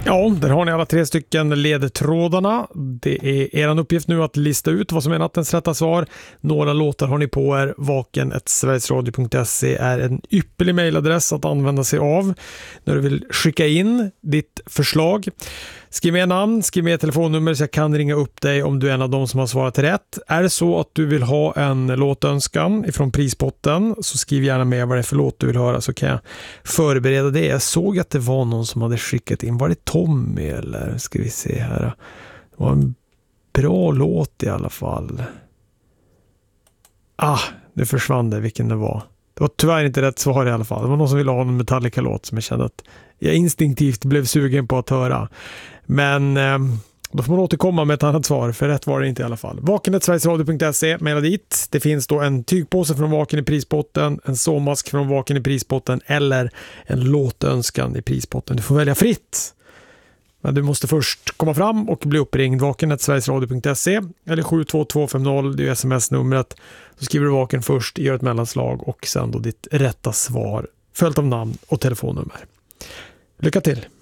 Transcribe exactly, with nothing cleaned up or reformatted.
Ja, där har ni alla tre stycken ledtrådarna. Det är er uppgift nu att lista ut vad som är nattens rätta svar. Några låtar har ni på er. vaken snabel-a sverigesradio punkt se är en ypperlig mejladress att använda sig av när du vill skicka in ditt förslag. Skriv med namn, skriv med telefonnummer så jag kan ringa upp dig om du är en av dem som har svarat rätt. Är det så att du vill ha en låtönskan ifrån prispotten så skriv gärna med vad det är för låt du vill höra så kan jag förbereda det. Jag såg att det var någon som hade skickat in. Var det Tommy eller? Ska vi se här. Det var en bra låt i alla fall. Ah, det försvann det vilken det var. Det var tyvärr inte rätt svar i alla fall. Det var någon som ville ha en Metallica-låt som jag kände att jag instinktivt blev sugen på att höra. Men eh, då får man återkomma med ett annat svar, för rätt var det inte i alla fall. vaken snabel-a sverigesradio punkt se, mejla dit. Det finns då en tygpåse från Vaken i prispotten, en såmask från Vaken i prispotten eller en låtönskan i prispotten. Du får välja fritt. Men du måste först komma fram och bli uppringd. vaken snabel-a sverigesradio punkt se eller sju två två fem noll, det är sms-numret. Så skriver du Vaken först, gör ett mellanslag och sen då ditt rätta svar följt av namn och telefonnummer. Lycka till!